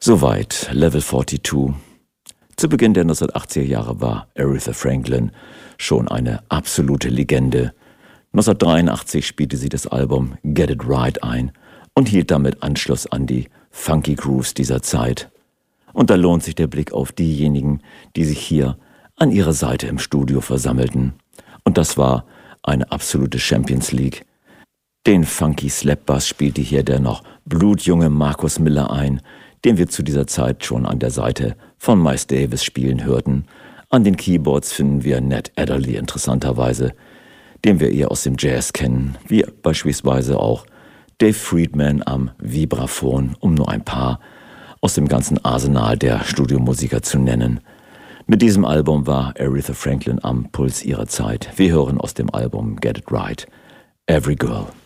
Soweit Level 42. Zu Beginn der 1980er Jahre war Aretha Franklin schon eine absolute Legende. 1983 spielte sie das Album Get It Right ein und hielt damit Anschluss an die Funky Grooves dieser Zeit. Und da lohnt sich der Blick auf diejenigen, die sich hier an ihrer Seite im Studio versammelten. Und das war eine absolute Champions League. Den Funky Slap Bass spielte hier der noch blutjunge Marcus Miller ein, den wir zu dieser Zeit schon an der Seite von Miles Davis spielen hörten. An den Keyboards finden wir Ned Adderley interessanterweise, den wir eher aus dem Jazz kennen, wie beispielsweise auch Dave Friedman am Vibraphon, um nur ein paar aus dem ganzen Arsenal der Studiomusiker zu nennen. Mit diesem Album war Aretha Franklin am Puls ihrer Zeit. Wir hören aus dem Album Get It Right, Every Girl.